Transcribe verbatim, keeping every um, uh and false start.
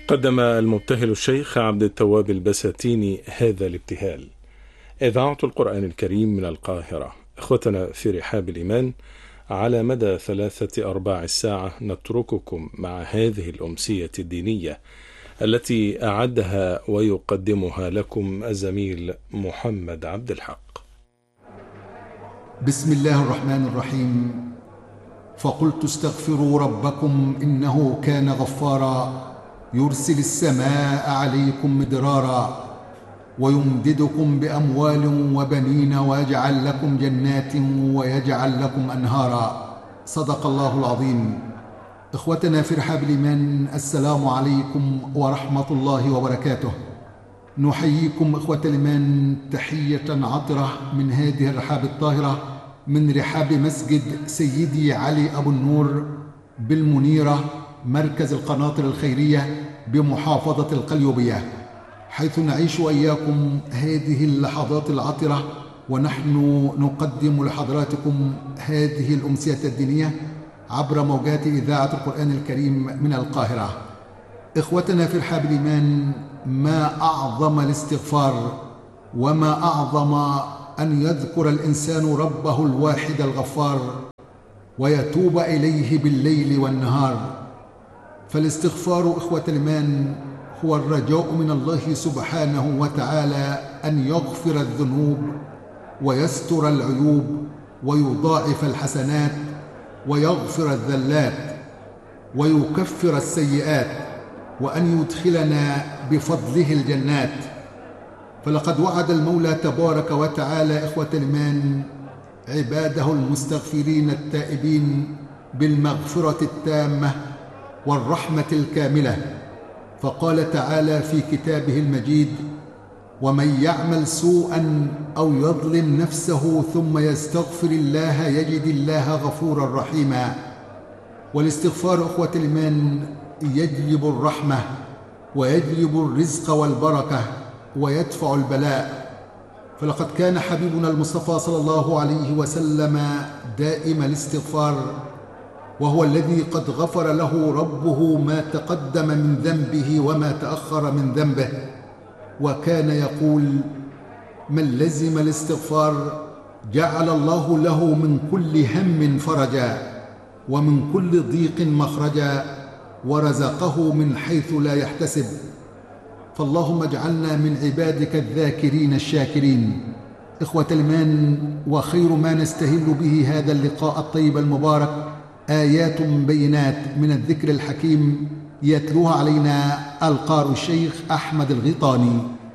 قدم المبتهل الشيخ عبد التواب البساتيني هذا الابتهال. إذاعة القرآن الكريم من القاهرة. إخوتنا في رحاب الإيمان، على مدى ثلاثة أرباع الساعة نترككم مع هذه الأمسية الدينية التي أعدها ويقدمها لكم الزميل محمد عبد الحق. بسم الله الرحمن الرحيم. فقلت استغفروا ربكم إنه كان غفارا يرسل السماء عليكم مدرارا ويمددكم بأموال وبنين ويجعل لكم جنات ويجعل لكم أنهارا. صدق الله العظيم. إخوتنا في رحاب الإيمان، السلام عليكم ورحمة الله وبركاته. نحييكم إخوة الإيمان تحية عطرة من هذه الرحاب الطاهرة، من رحاب مسجد سيدي علي أبو النور بالمنيرة، مركز القناطر الخيرية بمحافظة القليوبية، حيث نعيش وإياكم هذه اللحظات العطرة ونحن نقدم لحضراتكم هذه الأمسية الدينية عبر موجات إذاعة القرآن الكريم من القاهرة. إخوتنا في رحاب الإيمان، ما أعظم الاستغفار وما أعظم أن يذكر الإنسان ربه الواحد الغفار ويتوب إليه بالليل والنهار. فالاستغفار إخوة الإيمان هو الرجاء من الله سبحانه وتعالى أن يغفر الذنوب ويستر العيوب ويضاعف الحسنات ويغفر الذلات ويكفر السيئات وأن يدخلنا بفضله الجنات. فلقد وعد المولى تبارك وتعالى إخوة الإيمان عباده المستغفرين التائبين بالمغفرة التامة والرحمة الكاملة، فقال تعالى في كتابه المجيد: ومن يعمل سوءا أو يظلم نفسه ثم يستغفر الله يجد الله غفورا رحيما. والاستغفار أخوة الإيمان يجلب الرحمة ويجلب الرزق والبركة ويدفع البلاء. فلقد كان حبيبنا المصطفى صلى الله عليه وسلم دائم الاستغفار، وهو الذي قد غفر له ربه ما تقدم من ذنبه وما تأخر من ذنبه. وكان يقول: من لزم الاستغفار جعل الله له من كل هم فرجا ومن كل ضيق مخرجا ورزقه من حيث لا يحتسب. فاللهم اجعلنا من عبادك الذاكرين الشاكرين. إخوة الإيمان، وخير ما نستهل به هذا اللقاء الطيب المبارك آيات بينات من الذكر الحكيم يتلوها علينا القارئ الشيخ أحمد الغيطاني،